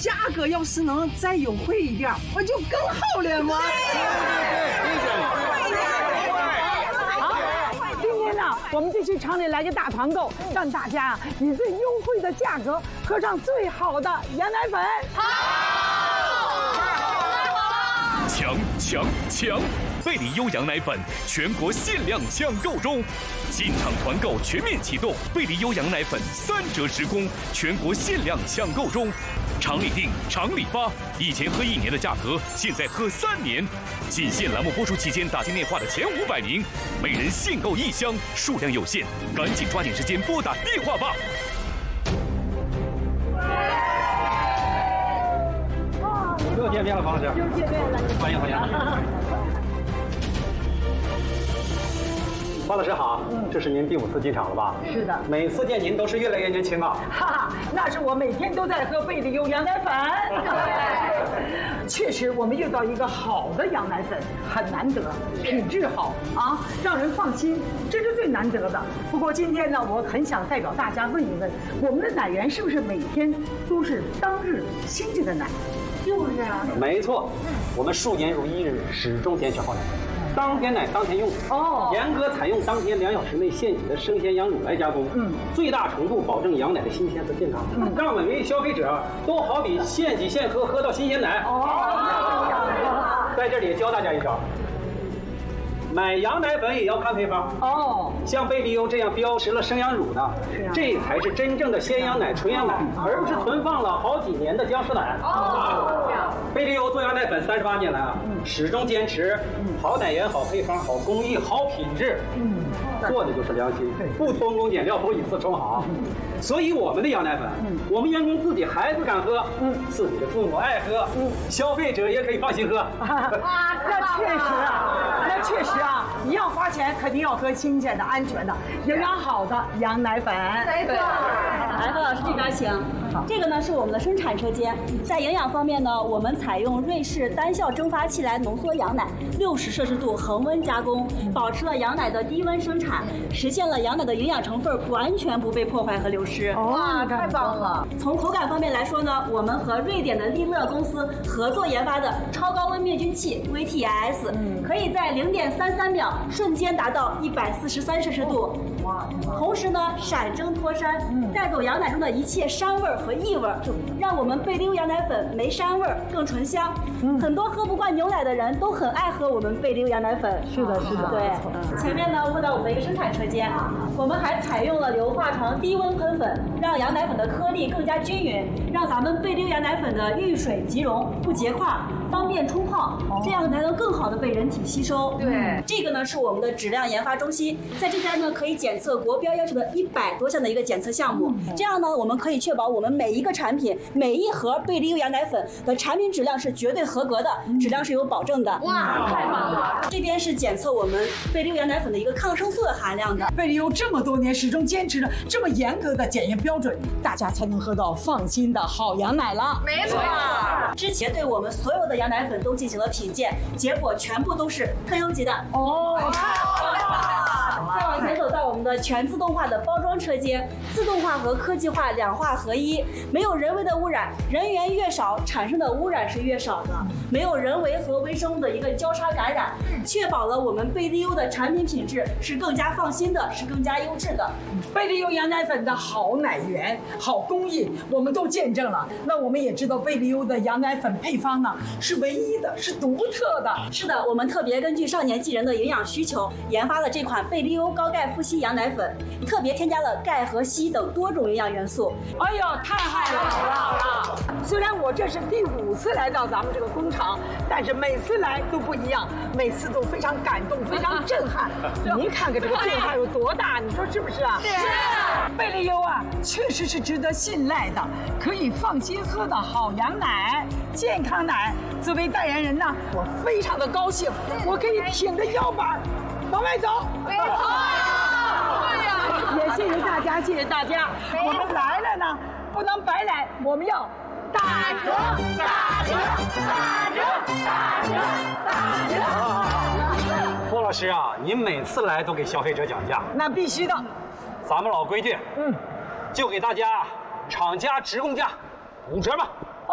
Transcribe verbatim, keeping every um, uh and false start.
价格要是能再优惠一点，我就更好了嘛。 我们就去厂里来个大团购，让大家以最优惠的价格喝上最好的羊奶粉。好， 抢抢抢！贝利优羊奶粉全国限量抢购中，进场团购全面启动，贝利优羊奶粉三折时供，全国限量抢购中。厂里订，厂里发，以前喝一年的价格，现在喝三年。仅限栏目播出期间打进电话的前五百名，每人限购一箱，数量有限，赶紧抓紧时间拨打电话吧。 又见面了，方老师。 又见面了， 欢迎欢迎。方老师好，这是您第五次进场了吧？ 是的， 每次见您都是越来越年轻啊。 哈哈，那是我每天都在喝贝利优羊奶粉。确实，我们遇到一个好的羊奶粉很难得，品质好啊，让人放心，这是最难得的。不过今天呢，我很想代表大家问一问，我们的奶源是不是每天都是当日新鲜的奶？ 就是啊， 没错，我们数年如一日，始终坚持好奶。当天奶当天用哦，严格采用当天两小时内现挤的生鲜羊乳来加工，嗯，最大程度保证羊奶的新鲜和健康，嗯，让每位消费者都好比现挤现喝，喝到新鲜奶。哦，在这里教大家一招，买羊奶粉也要看配方哦。像贝利优这样标识了生羊乳的，这才是真正的鲜羊奶、纯羊奶，而不是存放了好几年的僵尸奶。哦。贝利优做羊奶粉三十八年来啊，始终坚持好奶源、好配方、好工艺、好品质，嗯，做的就是良心，不偷工减料，不以次充好。所以我们的羊奶粉，我们员工自己孩子敢喝，嗯，自己的父母爱喝，嗯，消费者也可以放心喝。啊， 那确实啊，那确实啊，你要花钱，肯定要喝新鲜的、安全的、营养好的羊奶粉。 没错。来，范老师这边请。这个呢是我们的生产车间，在营养方面呢，我们采用瑞士单效蒸发器来浓缩羊奶，六十摄氏度恒温加工，保持了羊奶的低温生产，实现了羊奶的营养成分完全不被破坏和流失。 哇，太棒了！ 从口感方面来说呢，我们和瑞典的利乐公司合作研发的超高温灭菌器 V T S，嗯，可以在零点三三秒瞬间达到一百四十三摄氏度。哇！同时呢，闪蒸脱膻，带走羊奶中的一切膻味和异味，让我们贝利优羊奶粉没膻味，更醇香。嗯，很多喝不惯牛奶的人都很爱喝我们贝利优羊奶粉。 是的，是的。 对，前面呢，问到我们的一个生产车间，我们还采用了硫化床低温喷粉，让羊奶粉的颗粒更加均匀，让咱们贝利优羊奶粉的遇水即溶，不结块，方便冲泡，这样才能更好的被人体吸收。 对， 这个呢是我们的质量研发中心，在这边呢可以检测国标要求的一百多项的一个检测项目，这样呢我们可以确保我们每一个产品、每一盒贝利优羊奶粉的产品质量是绝对合格的，质量是有保证的。 哇，太棒了！ 这边是检测我们贝利优羊奶粉的一个抗生素的含量的。 贝利优这么多年始终坚持着这么严格的检验标准，大家才能喝到放心的好羊奶了。 没错。 之前对我们所有的羊奶粉都进行了品鉴，结果全部都是特优级的。 哦，太好了！再往前走到我们的全自动化的包装车间，自动化和科技化两化合一，没有人为的污染，人员越少，产生的污染是越少的，没有人为和微生物的一个交叉感染，确保了我们贝利优的产品品质是更加放心的，是更加优质的。 贝利优羊奶粉的好奶源、好工艺，我们都见证了。那我们也知道贝利优的羊奶粉配方呢是唯一的，是独特的。 是的，我们特别根据少年纪人的营养需求，研发了这款贝利优高钙富硒羊奶粉，特别添加了钙和硒等多种营养元素。 哎呦，太好了，好了好了！虽然我这是第五次来到咱们这个工厂，但是每次来都不一样，每次都非常感动，非常震撼。您看看这个变化有多大，你说是不是啊？ 是。 贝利优啊，确实是值得信赖的，可以放心喝的好羊奶、健康奶。作为代言人呢，我非常的高兴，我可以挺着腰板往外走。 没错。对呀。 也谢谢大家，谢谢大家。我们来了呢，不能白来，我们要打折，打折，打折，打折，打折。 郭老师啊，您每次来都给消费者讲价， 那必须的。 咱们老规矩，嗯，就给大家厂家直供价五折吧。